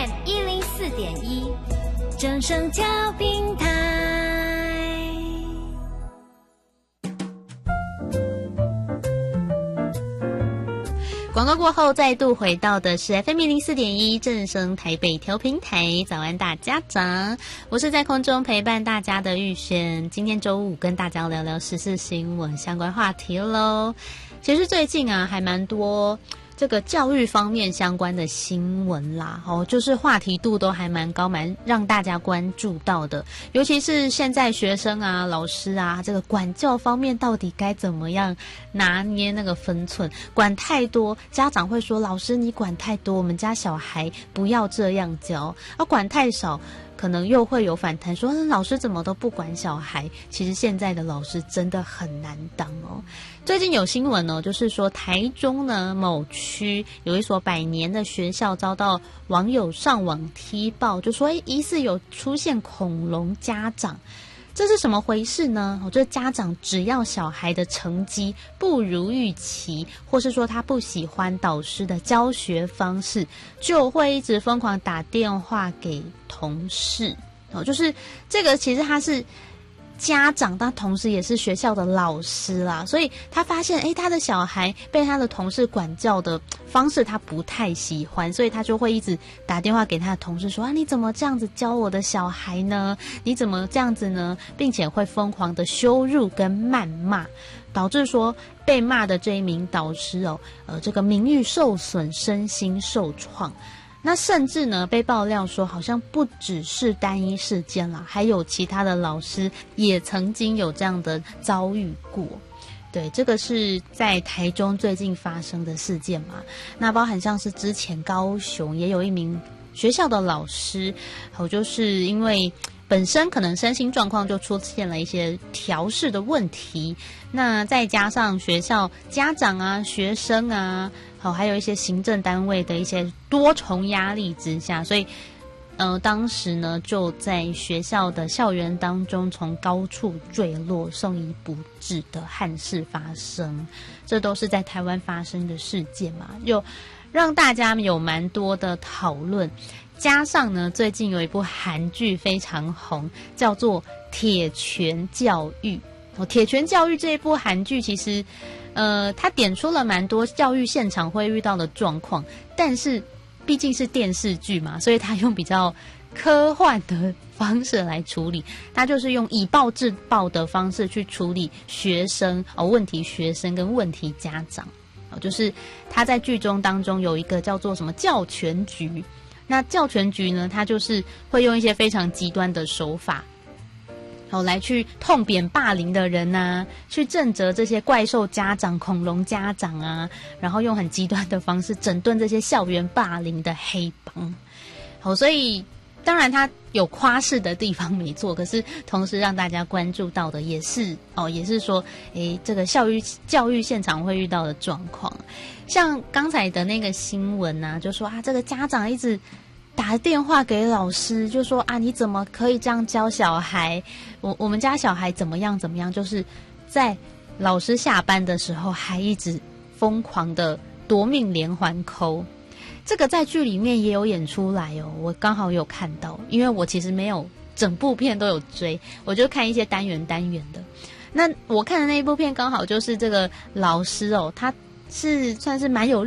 FM104.1正声调频台。广告过后，再度回到的是 FM104.1正声台北调频台。早安大家早，我是在空中陪伴大家的玉璇。今天周五跟大家聊聊时事新闻相关话题咯。其实最近啊还蛮多这个教育方面相关的新闻啦，就是话题度都还蛮高，蛮让大家关注到的。尤其是现在学生啊、老师啊，这个管教方面到底该怎么样拿捏那个分寸？管太多，家长会说：“老师你管太多，我们家小孩不要这样教。”而管太少，可能又会有反弹说：“老师怎么都不管小孩？”其实现在的老师真的很难当哦。最近有新闻哦，就是说台中呢某区有一所100年的学校遭到网友上网踢爆，就说疑似有出现恐龙家长。这是什么回事呢？这家长只要小孩的成绩不如预期，或是说他不喜欢导师的教学方式，就会一直疯狂打电话给同事。就是这个其实他是家长，但同时也是学校的老师啦，所以他发现他的小孩被他的同事管教的方式他不太喜欢，所以他就会一直打电话给他的同事说：“你怎么这样子教我的小孩呢？你怎么这样子呢？”并且会疯狂的羞辱跟谩骂，导致说被骂的这一名导师这个名誉受损，身心受创。那甚至呢被爆料说好像不只是单一事件啦，还有其他的老师也曾经有这样的遭遇过。对，这个是在台中最近发生的事件嘛。那包含像是之前高雄也有一名学校的老师，就是因为本身可能身心状况就出现了一些调适的问题，那再加上学校家长啊、学生啊，还有一些行政单位的一些多重压力之下，所以当时呢就在学校的校园当中从高处坠落送医不治的憾事发生。这都是在台湾发生的事件嘛，就让大家有蛮多的讨论。加上呢最近有一部韩剧非常红，叫做《铁拳教育》。铁拳教育这一部韩剧其实它点出了蛮多教育现场会遇到的状况，但是毕竟是电视剧嘛，所以它用比较科幻的方式来处理，它就是用以暴制暴的方式去处理学生问题学生跟问题家长。就是他在剧中当中有一个叫做什么教权局，那教权局呢，他就是会用一些非常极端的手法来去痛扁霸凌的人啊，去震慑这些怪兽家长、恐龙家长啊，然后用很极端的方式整顿这些校园霸凌的黑帮。所以当然他有夸饰的地方没错，可是同时让大家关注到的也是说这个教育现场会遇到的状况。像刚才的那个新闻啊，就说这个家长一直打电话给老师，就说你怎么可以这样教小孩？我们家小孩怎么样怎么样，就是在老师下班的时候还一直疯狂的夺命连环call。这个在剧里面也有演出来我刚好有看到，因为我其实没有整部片都有追，我就看一些单元的。那我看的那一部片刚好就是这个老师他是算是蛮有